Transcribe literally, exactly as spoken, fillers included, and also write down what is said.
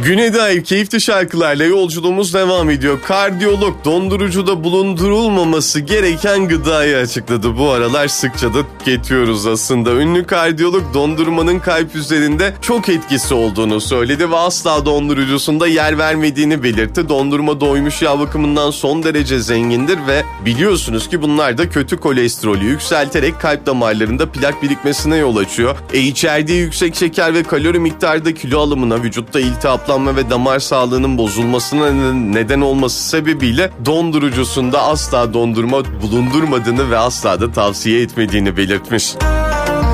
Güne dair keyifli şarkılarla yolculuğumuz devam ediyor. Kardiyolog dondurucuda bulundurulmaması gereken gıdayı açıkladı. Bu aralar sıkça da tüketiyoruz aslında. Ünlü kardiyolog dondurmanın kalp üzerinde çok etkisi olduğunu söyledi ve asla dondurucusunda yer vermediğini belirtti. Dondurma doymuş yağ bakımından son derece zengindir ve biliyorsunuz ki bunlar da kötü kolesterolü yükselterek kalp damarlarında plak birikmesine yol açıyor. E içerdiği yüksek şeker ve kalori miktarda kilo alımına, vücutta iltihaplanma ve damar sağlığının bozulmasına neden olması sebebiyle dondurucusunda asla dondurma bulundurmadığını ve asla da tavsiye etmediğini belirtmiş.